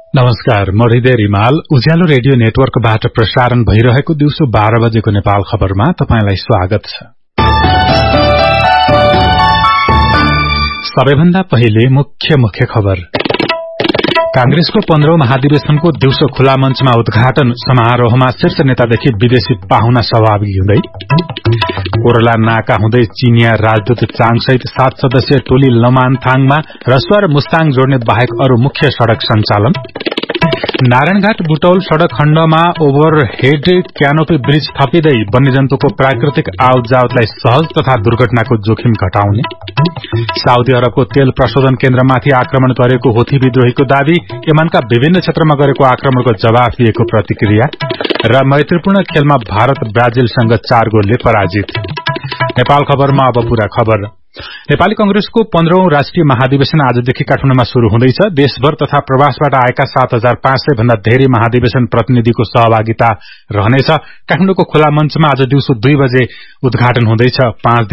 नमस्कार, म हृदय रिमाल। उज्यालो रेडियो नेटवर्कबाट प्रसारण भइरहेको दिउँसो 12 बजेको नेपाल खबरमा तपाईंलाई स्वागत छ। सबैभन्दा पहिले मुख्य खबर। कांग्रेसको 15औं महाधिवेशनको दिउँसो खुला मञ्चमा उद्घाटन समारोहमा शीर्ष नेतादेखि विदेशी पाहुना सहभागी हुँदै। कोरला नाका हुँदै चीनिया राजदूत चाङसहित 7 सदस्यीय टोली लमानथाङमा रसुवा र मुस्ताङ जोड्ने बाहेक अरू मुख्य सड़क सञ्चालन। नारायणघाट बुटौल सड़क खण्डमा ओभरहेड क्यानोपी ब्रिज थपिँदै वन्यजन्तुको प्राकृतिक आवत जावतलाई सहज तथा दुर्घटनाको जोखिम घटाउने। साउदी अरबको तेल प्रशोधन केन्द्रमाथि आक्रमण गरेको होथी विद्रोहीको दावी। यमनका विभिन्न क्षेत्रमा गरेको आक्रमणको जवाफ दिएको प्रतिक्रिया र मैत्रीपूर्ण खेलमा भारत ब्राजिलसँग 4 गोलले पराजित। नेपाल खबरमा अब पूरा खबर। नेपाली कंग्रेसको 15औं राष्ट्रिय महाधिवेशन आजदेखि काठमाडौँमा शुरू हुँदैछ। देशभर तथा प्रवासबाट आएका 7500 भन्दा धेरै महाधिवेशन प्रतिनिधिको सहभागिता रहनेछ। काठमाडौँको खुला मञ्चमा आज दिउँसो 2 बजे उद्घाटन हुँदैछ। 5